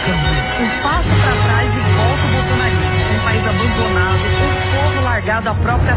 Um passo para trás e volta o bolsonarismo. Um país abandonado, o povo largado à própria